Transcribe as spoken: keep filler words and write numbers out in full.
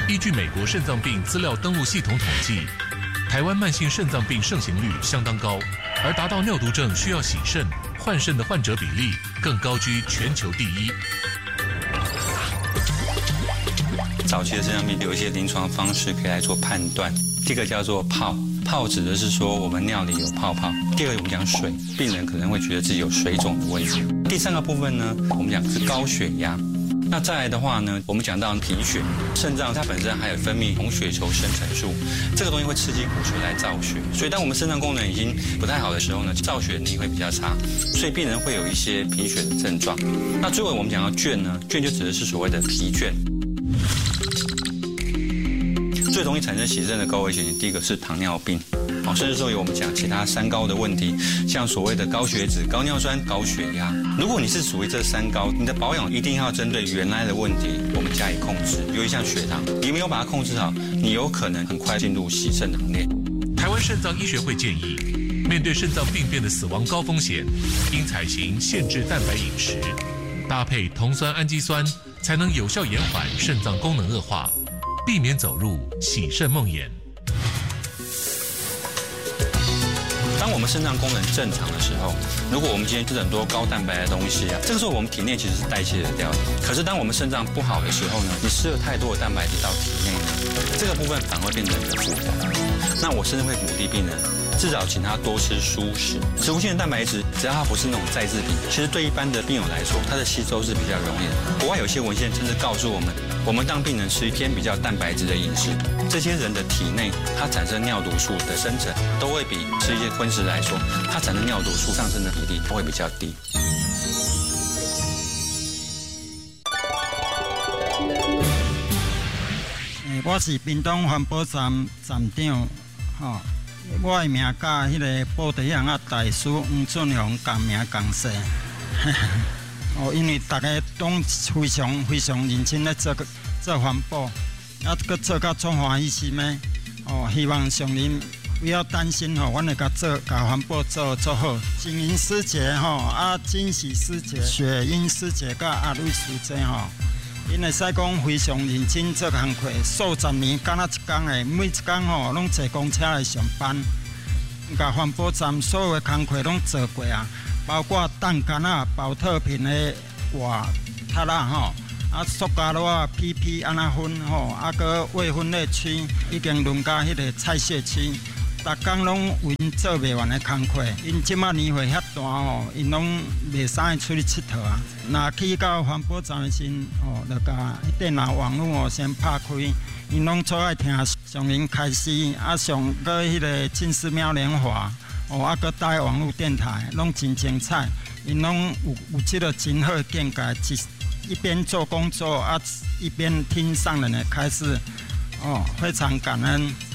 依据美国肾脏病资料登录系统统计，台湾慢性肾脏病盛行率相当高，而达到尿毒症需要洗肾、换肾的患者比例更高居全球第一。 早期的肾脏病有一些临床方式可以来做判断，第一个叫做泡。泡指的是说我们尿里有泡泡。第二个我们讲水，病人可能会觉得自己有水肿的问题。第三个部分呢，我们讲是高血压。那再来的话呢，我们讲到贫血，肾脏它本身还有分泌红血球生成素，这个东西会刺激骨髓来造血，所以当我们肾脏功能已经不太好的时候呢，造血能力会比较差，所以病人会有一些贫血的症状。那最后我们讲到倦呢，倦就指的是所谓的疲倦。最容易产生洗肾的高危险性，第一个是糖尿病，哦，甚至说有我们讲其他三高的问题，像所谓的高血脂、高尿酸、高血压。如果你是属于这三高，你的保养一定要针对原来的问题，我们加以控制。尤其像血糖，你没有把它控制好，你有可能很快进入洗肾行列。 台湾肾脏医学会建议，面对肾脏病变的死亡高风险，应采行限制蛋白饮食，搭配酮酸氨基酸，才能有效延缓肾脏功能恶化，避免走入洗肾梦魇。 当我们肾脏功能正常的时候，如果我们今天吃很多高蛋白的东西啊，这个时候我们体内其实是代谢得掉的。可是当我们肾脏不好的时候呢，你吃了太多的蛋白质到体内呢，这个部分反而会变成一个负担。那我甚至会鼓励病人，至少请他多吃蔬食。植物性的蛋白质，只要它不是那种再制品，其实对一般的病友来说，它的吸收是比较容易的。国外有些文献甚至告诉我们，我们当病人吃偏比较蛋白质的饮食，这些人的体内它产生尿毒素的生成，都会比吃一些荤食来说，它产生尿毒素上升的比例会比较低。 我是屏东环保站站长，吼，我的名甲迄个布袋巷啊大师黄俊雄同名同姓。哦，因为大家拢非常非常认真咧做做环保，啊，搁做到足欢喜心的。哦，希望上人不要担心吼，阮会甲做甲环保做做好。景英师姐吼，啊，金喜师姐、雪英师姐甲阿瑞师姐吼。因会使讲非常认真做工课，数十年敢若一工的，每一工吼拢坐公车来上班，甲环保站所有的工课拢做过啊，包括蛋干啊、保特瓶的瓦塔啦吼，啊塑胶袋啊、P P 安那分吼，啊个未分类区已经轮到迄个菜屑区。逐工拢为因做袂完的工课，因即马年岁遐大吼，因拢袂使出去佚佗啊。若去到环保站的时吼，就甲电脑网络哦先拍开，因拢最爱听上人开示，啊上个迄个进寺庙莲华，哦啊个带网络电台，拢真精彩。因拢有有即个真好的见解，一一边做工作啊，一边听上人的开示，哦，非常感恩。